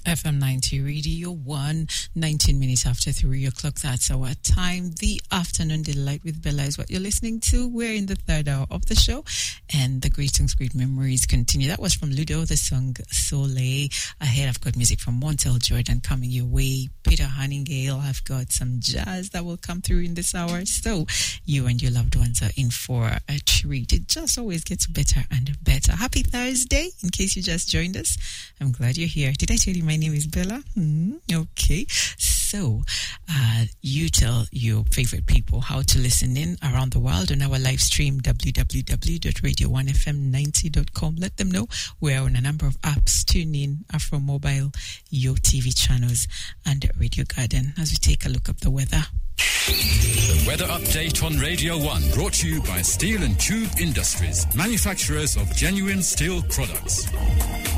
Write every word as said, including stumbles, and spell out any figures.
F M ninety Radio one, nineteen minutes after three o'clock. That's our time. The Afternoon Delight with Bella is what you're listening to. We're in the third hour of the show, and the great songs, great memories continue. That was from Ludo, the song Soleil. Ahead, I've got music from Montel Jordan coming your way. Peter Honeygale, I've got some jazz that will come through in this hour. So you and your loved ones are in for a treat. It just always gets better and better. Happy Thursday, in case you just joined us. I'm glad you're here. Did I tell you my name is Bella? Mm, okay. So, uh, you tell your favorite people how to listen in around the world on our live stream, w w w dot radio one f m ninety dot com. Let them know we're on a number of apps. Tune in, Afro Mobile, Yo T V channels, and Radio Garden as we take a look at the weather. The weather update on Radio one, brought to you by Steel and Tube Industries, manufacturers of genuine steel products.